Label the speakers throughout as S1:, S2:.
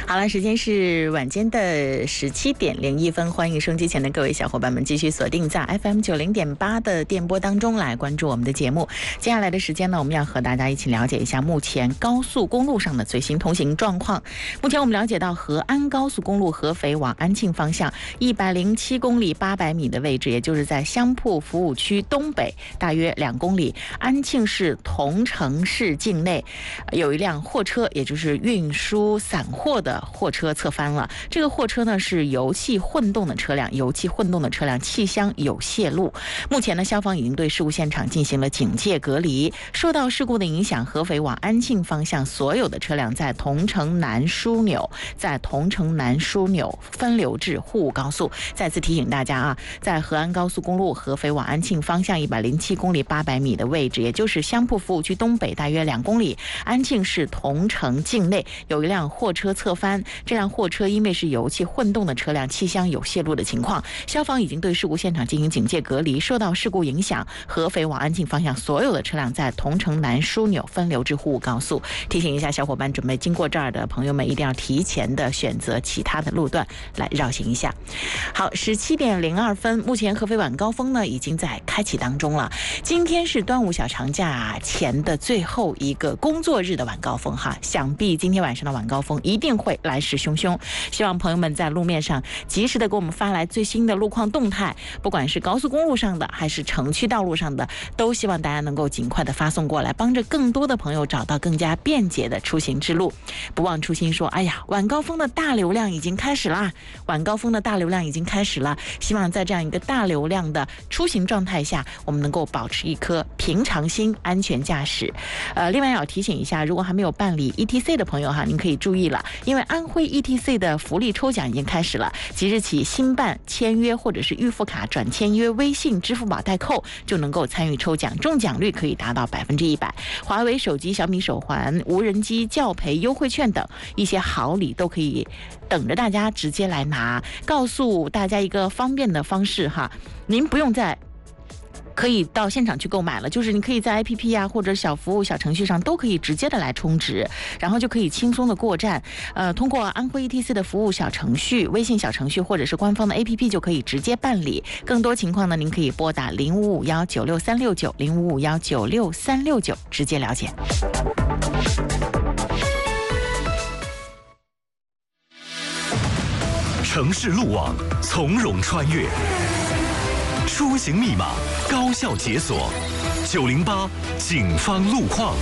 S1: 好了，时间是晚间的17:01，欢迎收音机前的各位小伙伴们继续锁定在 FM90.8的电波当中来关注我们的节目。接下来的时间呢，我们要和大家一起了解一下目前高速公路上的最新通行状况。目前我们了解到合安高速公路合肥往安庆方向107公里800米的位置，也就是在香铺服务区东北大约2公里，安庆市桐城市境内有一辆货车，也就是运输散货的货车侧翻了。这个货车呢是油气混动的车辆，气箱有泄露。目前呢，消防已经对事故现场进行了警戒隔离。受到事故的影响，合肥往安庆方向所有的车辆在桐城南枢纽分流至沪高速。再次提醒大家啊，在合安高速公路合肥往安庆方向107公里800米的位置，也就是香铺服务区东北大约2公里，安庆市桐城境内有一辆货车侧翻。这辆货车因为是油气混动的车辆，气箱有泄露的情况，消防已经对事故现场进行警戒隔离。受到事故影响，合肥往安庆方向所有的车辆在桐城南枢纽分流至沪高速。提醒一下小伙伴，准备经过这儿的朋友们一定要提前的选择其他的路段来绕行一下。好，17:02，目前合肥晚高峰呢已经在开启当中了。今天是端午小长假前的最后一个工作日的晚高峰哈，想必今天晚上的晚高峰一定会来势汹汹。希望朋友们在路面上及时的给我们发来最新的路况动态，不管是高速公路上的还是城区道路上的，都希望大家能够尽快的发送过来，帮着更多的朋友找到更加便捷的出行之路。不忘初心说，哎呀，晚高峰的大流量已经开始啦，希望在这样一个大流量的出行状态下，我们能够保持一颗平常心，安全驾驶。另外要提醒一下，如果还没有办理 ETC 的朋友哈，您可以注意了，因为安徽 ETC 的福利抽奖已经开始了，即日起新办签约或者是预付卡转签约微信、支付宝代扣就能够参与抽奖，中奖率可以达到100%。华为手机、小米手环、无人机教培优惠券等一些好礼都可以等着大家直接来拿。告诉大家一个方便的方式哈，您不用可以到现场去购买了，就是你可以在 APP 啊或者小服务小程序上都可以直接的来充值，然后就可以轻松的过站。通过安徽 ETC 的服务小程序、微信小程序或者是官方的 APP 就可以直接办理。更多情况呢，您可以拨打0551963690519636直接了解。
S2: 城市路网从容穿越，出行密码高效解锁，908警方路况。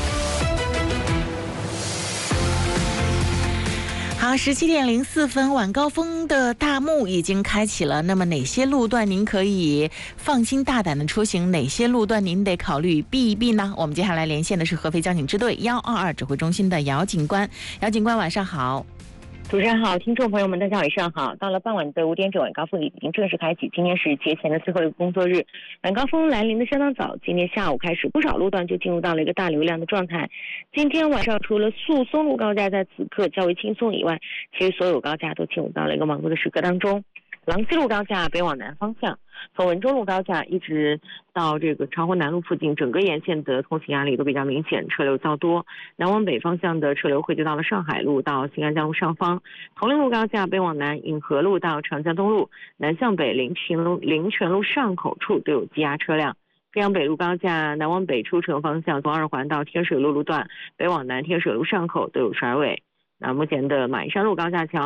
S1: 好，17:04，晚高峰的大幕已经开启了。那么哪些路段您可以放心大胆的出行，哪些路段您得考虑避一避呢？我们接下来连线的是合肥交警支队122指挥中心的姚警官。姚警官晚上好。
S3: 主持人好，听众朋友们大家晚上好。到了傍晚的5点整，晚高峰已经正式开启。今天是节前的最后一个工作日，晚高峰来临的相当早。今天下午开始，不少路段就进入到了一个大流量的状态。今天晚上除了速松路高架在此刻较为轻松以外，其实所有高架都进入到了一个忙碌的时刻当中。郎西路高架北往南方向，从文中路高架一直到这个长虹南路附近，整个沿线的通行压力都比较明显，车流较多。南往北方向的车流汇集到了上海路到新安江路上方。铜陵路高架北往南，颍河路到长江东路，南向北临泉路上口处都有积压车辆。飞扬北路高架南往北出城方向，从2环到天水路路段，北往南天水路上口都有甩尾。那目前的马鞍山路高架桥